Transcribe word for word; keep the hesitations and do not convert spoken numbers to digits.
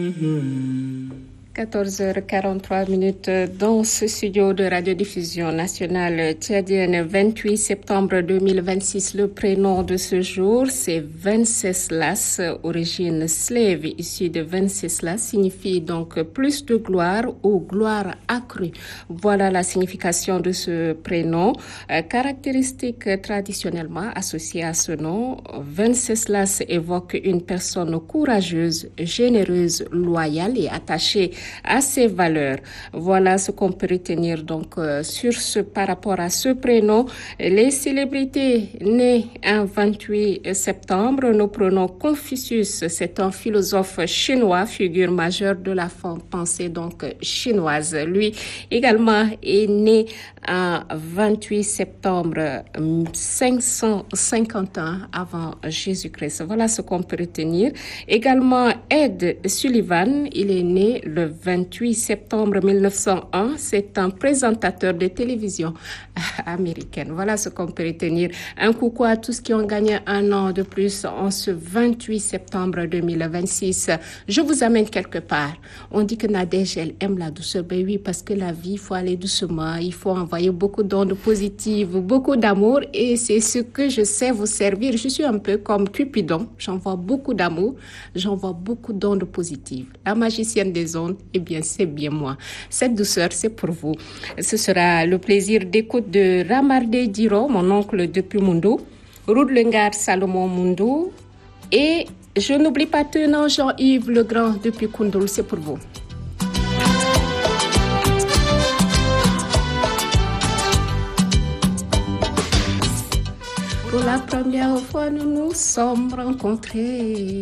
quatorze heures quarante-trois minutes dans ce studio de radiodiffusion nationale tchadienne, vingt-huit septembre deux mille vingt-six. Le prénom de ce jour, c'est Venceslas, origine slave, issu de Venceslas, signifie donc plus de gloire ou gloire accrue. Voilà la signification de ce prénom, euh, caractéristique traditionnellement associée à ce nom. Venceslas évoque une personne courageuse, généreuse, loyale et attachée à ses valeurs. Voilà ce qu'on peut retenir donc euh, sur ce par rapport à ce prénom. Les célébrités nées un vingt-huit septembre, nous prenons Confucius, c'est un philosophe chinois, figure majeure de la pensée donc chinoise. Lui également est né un vingt-huit septembre cinq cent cinquante ans avant Jésus-Christ. Voilà ce qu'on peut retenir. Également Ed Sullivan, il est né le vingt-huit septembre mille neuf cent un. C'est un présentateur de télévision américaine. Voilà ce qu'on peut retenir. Un coucou à tous qui ont gagné un an de plus en ce vingt-huit septembre deux mille vingt-six. Je vous amène quelque part. On dit que Nadège, elle aime la douceur. Ben oui, parce que la vie, il faut aller doucement. Il faut envoyer beaucoup d'ondes positives, beaucoup d'amour. Et c'est ce que je sais vous servir. Je suis un peu comme Cupidon. J'envoie beaucoup d'amour. J'envoie beaucoup d'ondes positives. La magicienne des ondes, eh bien, c'est bien moi. Cette douceur, c'est pour vous. Ce sera le plaisir d'écoute de Ramardé Diro, mon oncle depuis Mundo, Rude Lengar Salomon Mundo, et je n'oublie pas tenant Jean-Yves Legrand depuis Koundoul, c'est pour vous. Pour la première fois, nous nous sommes rencontrés.